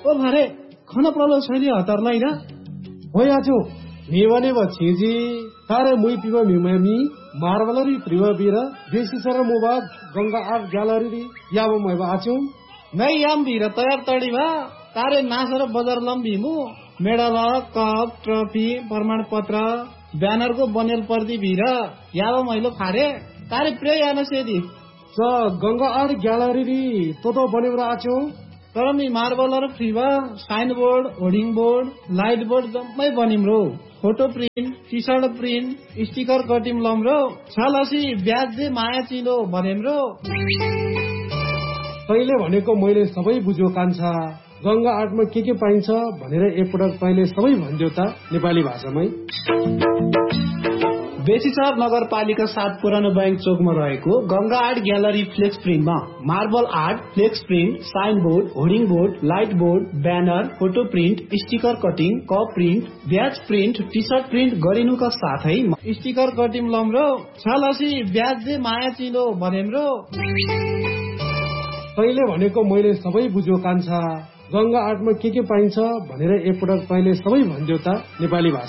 ओ भारे खाना प्रलो शैली हतारलाई ना होयाचो मेवाने बछेजी तारे मुई पिवा मिमामी मार्बलरी प्रिवा बिरा बेसी सर मोबाद गंगा आर्ट ग्यालरी याबो मैबा आचो नै याम भिर तयार तडीमा तारे नासर बजार लम्बीमु मेडल कप ट्रफी प्रमाण पत्र ब्यानरको बनेल पर्दी भिर याबो मैलो फारे तारे प्रे यानो सेदी स गंगा आर्ट ग्यालरी तो बनेर आचो तर me मार्बलर फ्रीवा sign board hoarding board light board जम्मै बनिम रो photo print T short print sticker कटिम lump रो छलसी ब्याज दे माया चिलो भनेम रो तैले भनेको मैले सबै बुझ्यो कान्छा गंगा आर्टमा के पाइन्छ भनेर एकपटक तैले सबै भन्दियो त नेपाली भाषामै बेसीसर नगरपालिका 7 पुरानो बैंक चोकमा रहेको Ganga art gallery flex प्रिन्टमा marble art flex print sign board hoarding board light board banner photo print sticker cutting cup print ब्याज प्रिन्ट टी सर्ट प्रिन्ट गरिनुका साथै स्टिकर कटिङ लम रो छलसी ब्याज दे माया चिलो भनेम रो तैले भनेको मैले सबै बुझ्यो कान्छा गंगा आर्टमा के पाइन्छ भनेर एकपटक तैले सबै भन्दियो त नेपाली भाषा